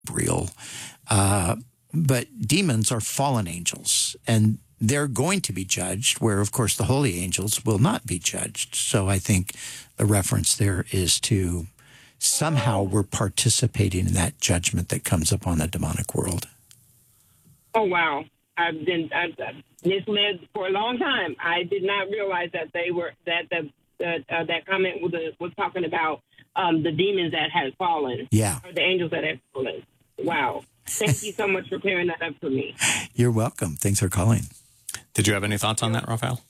real. But demons are fallen angels, and they're going to be judged, where, of course, the holy angels will not be judged. So I think the reference there is to somehow we're participating in that judgment that comes upon the demonic world. Oh, wow. I've been misled for a long time. I did not realize that that comment was talking about the demons that had fallen. Yeah. Or the angels that had fallen. Wow. Thank you so much for clearing that up for me. You're welcome. Thanks for calling. Did you have any thoughts on that, Raphael?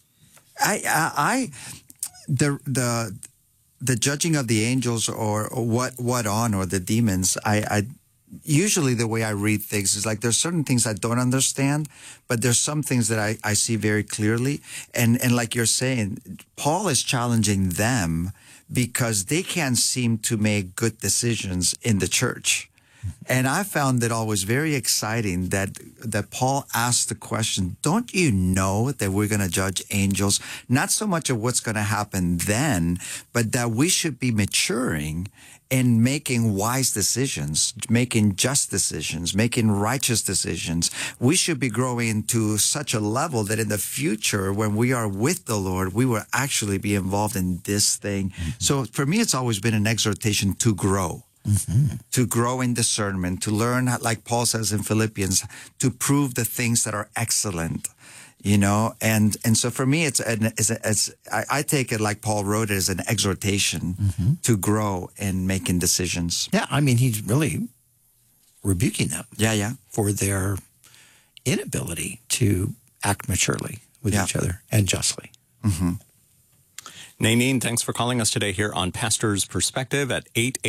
The judging of the angels or what on, or the demons, I usually the way I read things is like there's certain things I don't understand, but there's some things that I see very clearly. And like you're saying, Paul is challenging them because they can't seem to make good decisions in the church. And I found it always very exciting that Paul asked the question, don't you know that we're going to judge angels? Not so much of what's going to happen then, but that we should be maturing in making wise decisions, making just decisions, making righteous decisions. We should be growing to such a level that in the future, when we are with the Lord, we will actually be involved in this thing. Mm-hmm. So for me, it's always been an exhortation to grow. Mm-hmm. To grow in discernment, to learn, like Paul says in Philippians, to prove the things that are excellent, and so for me, I take it like Paul wrote it as an exhortation mm-hmm. to grow in making decisions. Yeah, I mean, he's really rebuking them. Yeah. For their inability to act maturely with each other and justly. Mm-hmm. Nanine, thanks for calling us today here on Pastor's Perspective at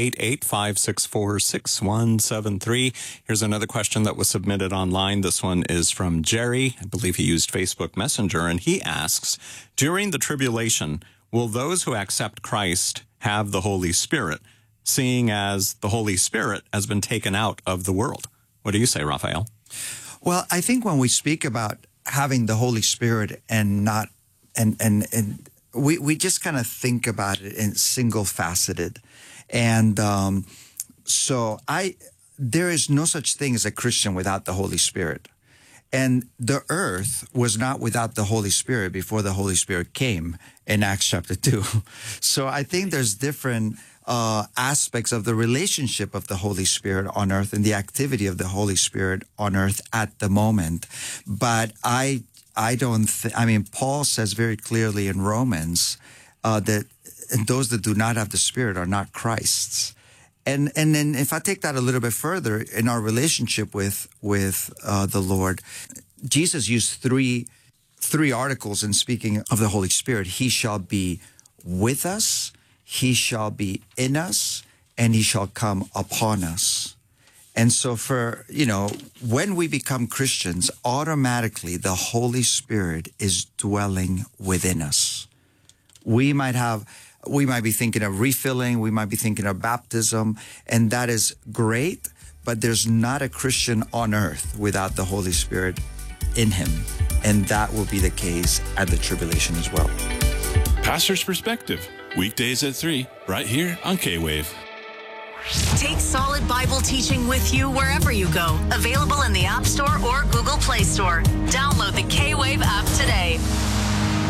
888-564-6173. Here's another question that was submitted online. This one is from Jerry. I believe he used Facebook Messenger, and he asks, during the tribulation, will those who accept Christ have the Holy Spirit, seeing as the Holy Spirit has been taken out of the world? What do you say, Raphael? Well, I think when we speak about having the Holy Spirit and not, we just kind of think about it in single faceted. And so there is no such thing as a Christian without the Holy Spirit. And the earth was not without the Holy Spirit before the Holy Spirit came in Acts chapter 2. So I think there's different aspects of the relationship of the Holy Spirit on earth and the activity of the Holy Spirit on earth at the moment. But Paul says very clearly in Romans that those that do not have the Spirit are not Christ's. And then if I take that a little bit further in our relationship with the Lord, Jesus used three articles in speaking of the Holy Spirit. He shall be with us, he shall be in us, and he shall come upon us. And so when we become Christians, automatically the Holy Spirit is dwelling within us. We might be thinking of refilling, we might be thinking of baptism, and that is great, but there's not a Christian on earth without the Holy Spirit in him. And that will be the case at the tribulation as well. Pastor's Perspective, weekdays at 3, right here on K-Wave. Take solid Bible teaching with you wherever you go. Available in the App Store or Google Play Store. Download the K-Wave app today.